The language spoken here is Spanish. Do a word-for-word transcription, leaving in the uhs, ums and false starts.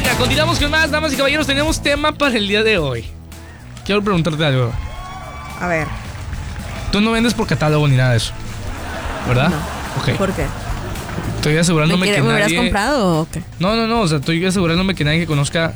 Venga, continuamos con más, damas y caballeros. Tenemos tema para el día de hoy. Quiero preguntarte algo. A ver. Tú no vendes por catálogo ni nada de eso, ¿verdad? No. Ok. ¿Por qué? Estoy asegurándome ¿Me, quiere, que ¿me nadie... hubieras comprado o qué? No, no, no. O sea, estoy asegurándome que nadie que conozca